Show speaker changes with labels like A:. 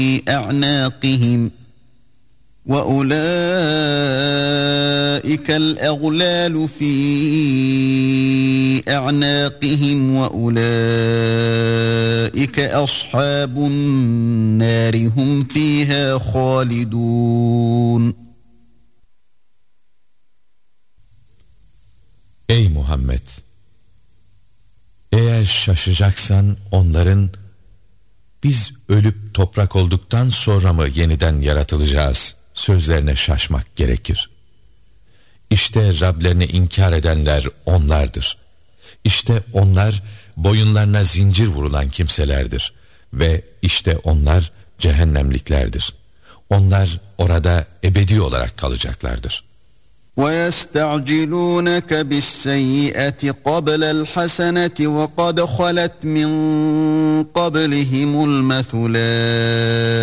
A: أعناقهم وأولئك الأغلال في أعناقهم وأولئك أصحاب النار هم فيها خالدون.
B: Ey Muhammed! Eğer şaşacaksan onların biz ölüp toprak olduktan sonra mı yeniden yaratılacağız sözlerine şaşmak gerekir. İşte Rablerini inkar edenler onlardır. İşte onlar boyunlarına zincir vurulan kimselerdir. Ve işte onlar cehennemliklerdir. Onlar orada ebedi olarak kalacaklardır.
A: وَيَسْتَعْجِلُونَكَ بِالسَّيِّئَةِ قَبْلَ الْحَسَنَةِ وَقَدْ خَلَتْ مِنْ قَبْلِهِمُ الْمَثُلَاتُ